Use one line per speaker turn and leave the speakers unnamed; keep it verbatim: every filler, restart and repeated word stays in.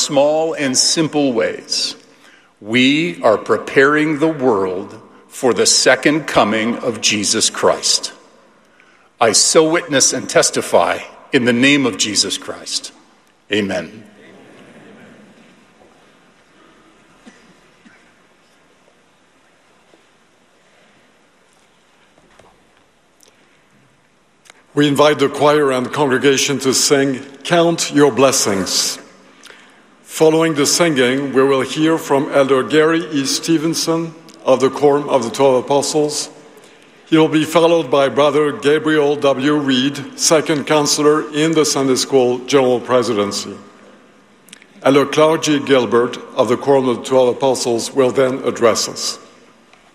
small and simple ways, we are preparing the world for the second coming of Jesus Christ. I so witness and testify in the name of Jesus Christ. Amen.
We invite the choir and congregation to sing "Count Your Blessings." Following the singing, we will hear from Elder Gary E. Stevenson of the Quorum of the Twelve Apostles. He will be followed by Brother Gabriel W. Reed, second counselor in the Sunday School General Presidency. Elder Clark G. Gilbert of the Quorum of the Twelve Apostles will then address us.